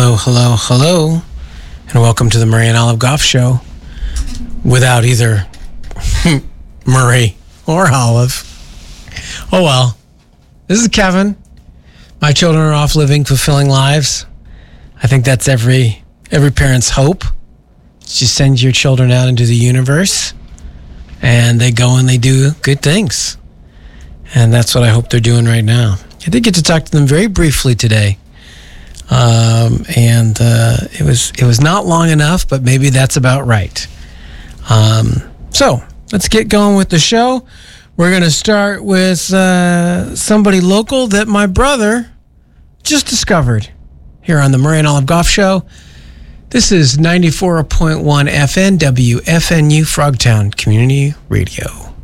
Hello, and welcome to the Murray and Olive Golf Show without either Murray or Olive. Oh well. This is Kevin. My children are off living fulfilling lives. I think that's every parent's hope. Just send your children out into the universe and they go and they do good things. And that's what I hope they're doing right now. I did get to talk to them very briefly today. It was not long enough, but maybe that's about right. So let's get going with the show. We're going to start with somebody local that my brother just discovered here on the Murray and Olive Golf Show. This is 94.1 FN WFNU Frogtown Community Radio.